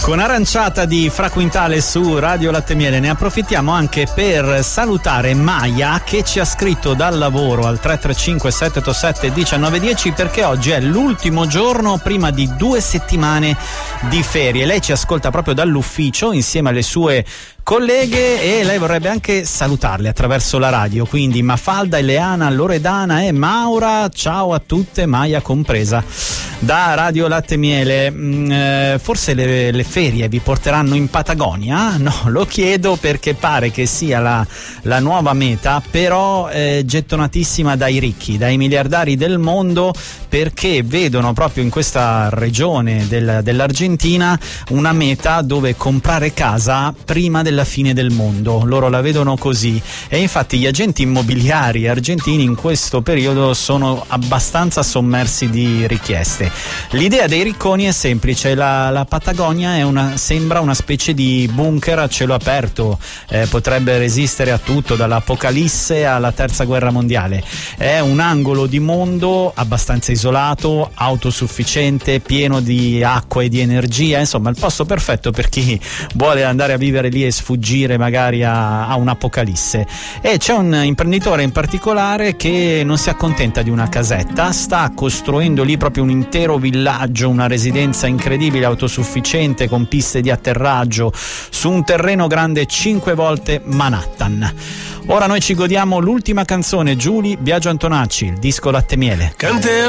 Con Aranciata di Fra Quintale su Radio Latte Miele ne approfittiamo anche per salutare Maya, che ci ha scritto dal lavoro al 335 787 1910, perché oggi è l'ultimo giorno prima di 2 settimane di ferie. Lei ci ascolta proprio dall'ufficio insieme alle sue colleghe e lei vorrebbe anche salutarle attraverso la radio, quindi Mafalda, Eleana, Loredana e Maura, ciao a tutte, Maya compresa, da Radio Latte Miele. Forse le ferie vi porteranno in Patagonia? No, lo chiedo perché pare che sia la nuova meta, però gettonatissima dai ricchi, dai miliardari del mondo, perché vedono proprio in questa regione dell'Argentina una meta dove comprare casa prima della fine del mondo. Loro la vedono così e infatti gli agenti immobiliari argentini in questo periodo sono abbastanza sommersi di richieste. L'idea dei ricconi è semplice: la Patagonia sembra una specie di bunker a cielo aperto, potrebbe resistere a tutto, dall'apocalisse alla terza guerra mondiale. È un angolo di mondo abbastanza isolato, autosufficiente, pieno di acqua e di energia, insomma il posto perfetto per chi vuole andare a vivere lì e sfuggire magari a un'apocalisse. E c'è un imprenditore in particolare che non si accontenta di una casetta, sta costruendo lì proprio un intero villaggio, una residenza incredibile, autosufficiente, con piste di atterraggio su un terreno grande 5 volte Manhattan. Ora noi ci godiamo l'ultima canzone, Giulia Biagio Antonacci, il disco Latte Miele.